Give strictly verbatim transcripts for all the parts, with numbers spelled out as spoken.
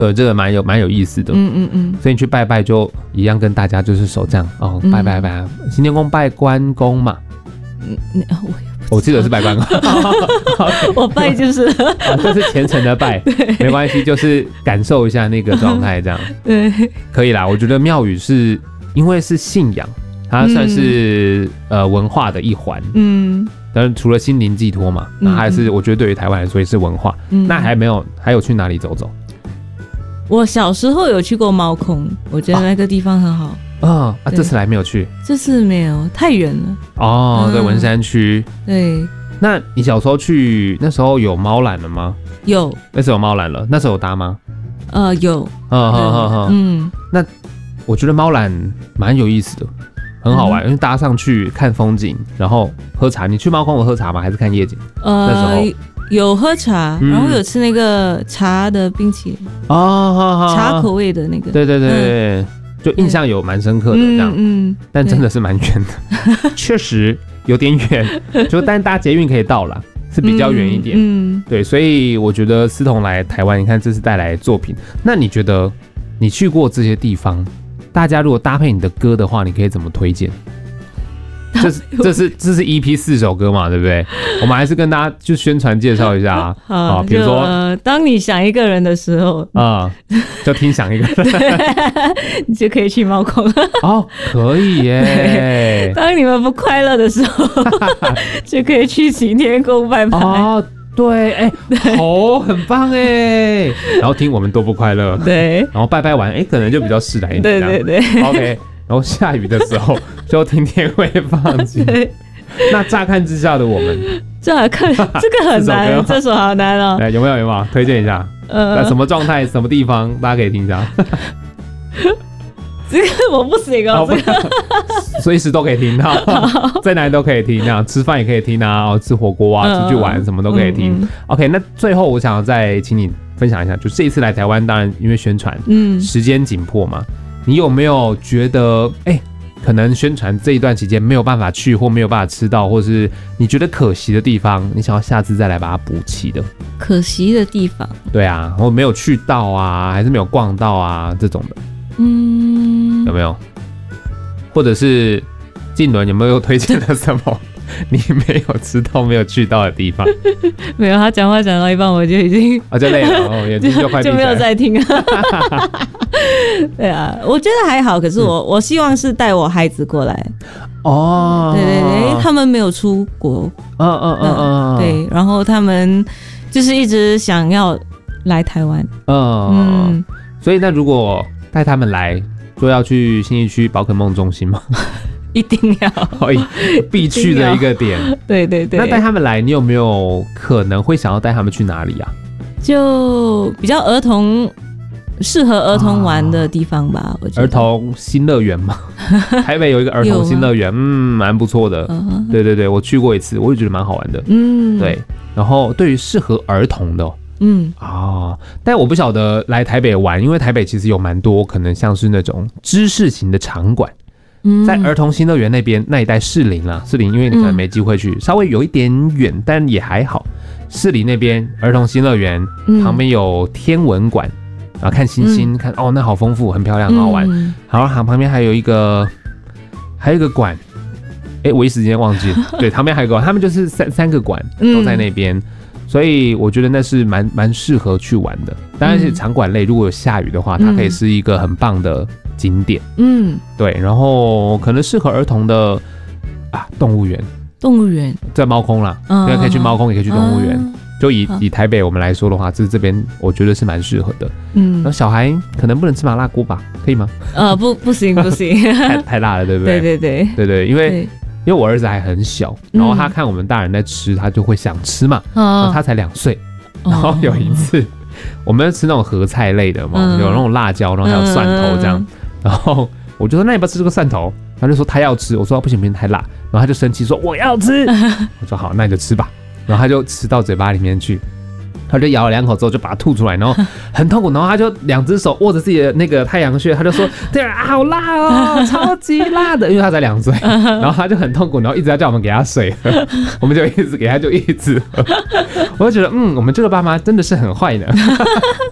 呃，这个蛮有蛮有意思的。 嗯嗯嗯。 所以你去拜拜就一样跟大家就是手这样哦，嗯、拜拜拜，行天宫拜关公嘛。 嗯，我我记得是拜关公。 我拜就是啊，这是虔诚的拜，没关系，就是感受一下那个状态这样。 对，可以啦。我觉得庙宇是因为是信仰，它算是、嗯、呃文化的一环。嗯。但是除了心灵寄托嘛，那还是我觉得对于台湾来说也是文化。嗯、那还没有，还有去哪里走走？ 我小时候有去过猫空，我觉得那个地方很好。 啊、哦、啊！这次来没有去？ 这次没有，太远了。 哦，嗯、对，文山区。 对。 那你小时候去那时候有猫缆了吗？ 有。 那时候有猫缆了，那时候有搭吗？ 呃，有。 嗯嗯嗯嗯。那我觉得猫缆蛮有意思的。很好玩，嗯、因为搭上去看风景，然后喝茶。你去猫空有喝茶吗？还是看夜景？ 呃， 那时候有喝茶，嗯、然后有吃那个茶的冰淇淋哦， 茶口味的那个。 对对对对，嗯、就印象有蛮深刻的这样。嗯，嗯但真的是蛮远的，确实有点远。就但搭捷运可以到啦，是比较远一点。嗯，嗯对，所以我觉得思彤来台湾，你看这次带来作品，那你觉得你去过这些地方？大家如果搭配你的歌的话，你可以怎么推荐？这是这是这是 E P 四首歌嘛，对不对？我们还是跟大家就宣传介绍一下啊。 好，比如说、呃，当你想一个人的时候， 啊、嗯，就听想一个人， 你就可以去猫空。 哦，可以耶。 当你们不快乐的时候，就可以去行天宫拜拜。哦对，哎、欸，哦，很棒哎，然后听我们多不快乐， 对， 然后拜拜完，哎、欸，可能就比较释然一点， 对对对 ，OK， 然后下雨的时候就听天会放晴。那乍看之下的我们， 乍看这个很难，这首好难哦。 对，有没有有没有推荐一下？呃，什么状态、什么地方，大家可以听一下。 这个我不行哦，这个随时都可以听到，在哪里都可以听，这样吃饭也可以听啊，吃火锅啊，出去玩什么都可以听。嗯嗯、OK， 那最后我想要再请你分享一下，就这一次来台湾，当然因为宣传，嗯，时间紧迫嘛，你有没有觉得，哎、欸，可能宣传这一段期间没有办法去，或没有办法吃到，或是你觉得可惜的地方，你想要下次再来把它补齐的？ 可惜的地方？ 对啊，或没有去到啊，还是没有逛到啊，这种的。嗯，有没有？或者是近伦有没有推荐了什么你没有吃到、没有去到的地方？ 没有，他讲话讲到一半，我就已经啊就累了，哦，眼睛就快闭起来， 就没有再听了。对啊，我觉得还好，可是我、嗯、我希望是带我孩子过来。哦，对对对，他们没有出国，嗯嗯嗯嗯，对，然后他们就是一直想要来台湾。嗯嗯， 所以那如果带他们来，就要去信义区宝可梦中心吗？ 一定要， 必去的一个点。 对对对。 那带他们来，你有没有可能会想要带他们去哪里啊？ 就比较儿童适合儿童玩的地方吧，啊、我觉得。 儿童新乐园嘛，台北有一个儿童新乐园，嗯，蛮不错的。Uh-huh. 对对对，我去过一次，我也觉得蛮好玩的。嗯，对。然后对于适合儿童的、哦。嗯啊、哦，但我不晓得来台北玩，因为台北其实有蛮多可能像是那种知识型的场馆，嗯、在儿童新乐园那边那一带士林啦，士林因为你可能没机会去，嗯、稍微有一点远，但也还好。士林那边儿童新乐园、嗯、旁边有天文馆，然后看星星，嗯、看哦，那好丰富，很漂亮，很好玩。嗯、然后旁边还有一个还有一个馆，哎，我一时间忘记了，对，旁边还有一个，他们就是三三个馆都在那边。嗯，所以我觉得那是蛮蛮适合去玩的，当然是场馆类，如果有下雨的话，它可以是一个很棒的景点。嗯，对，然后可能适合儿童的啊，动物园， 动物园在猫空啦，嗯、可以去猫空，也可以去动物园。嗯、就以以台北我们来说的话，这这边我觉得是蛮适合的。嗯，然后小孩可能不能吃麻辣锅吧？可以吗？呃， 不，不行，不行， 太太辣了，对不对？ 对对对对对，因为。因为我儿子还很小，然后他看我们大人在吃，他就会想吃嘛。嗯、他才两岁，然后有一次，我们吃那种合菜类的嘛，嗯、有那种辣椒，然后还有蒜头这样。嗯、然后我就说：“那你要不要吃这个蒜头？”他就说他要吃。我说：“不行不行，太辣。”然后他就生气说：“我要吃。”我说：“好，那你就吃吧。”然后他就吃到嘴巴里面去。他就咬了两口之后就把它吐出来，然后很痛苦，然后他就两只手握着自己的那个太阳穴，他就说：“对啊，好辣哦，超级辣的。”因为他才两岁，然后他就很痛苦，然后一直要叫我们给他水喝，我们就一直给他，就一直喝。我就觉得，嗯，我们这个爸妈真的是很坏的。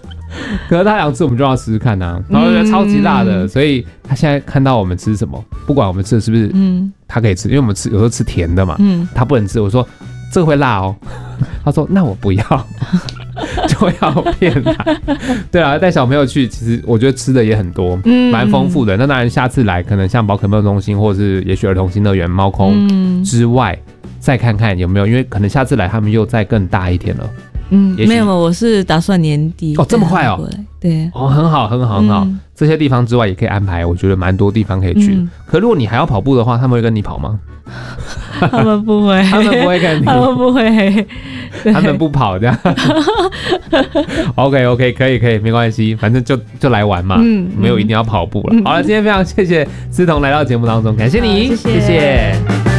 可是他想吃，我们就要试试看呐、啊。然后觉得超级辣的，嗯、所以他现在看到我们吃什么，不管我们吃的是不是，嗯，他可以吃，因为我们吃有时候吃甜的嘛，嗯，他不能吃。我说这个会辣哦，他说那我不要，就要骗他。对啊，带小朋友去，其实我觉得吃的也很多，嗯，蛮丰富的。那当然，下次来可能像宝可梦中心或者是也许儿童新乐园、猫空之外。嗯再看看有没有，因为可能下次来他们又再更大一点了。 嗯，没有，我是打算年底哦，这么快哦， 对， 哦，很好，很好，很好、嗯。这些地方之外也可以安排，我觉得蛮多地方可以去、嗯。可如果你还要跑步的话，他们会跟你跑吗？ 他们不会， 他们不会跟你， 他们不会， 他们不跑这样。OK OK， 可以可以，没关系，反正就就来玩嘛，嗯，没有一定要跑步了。嗯、好了，今天非常谢谢思彤来到节目当中，感谢你， 谢谢。 谢谢。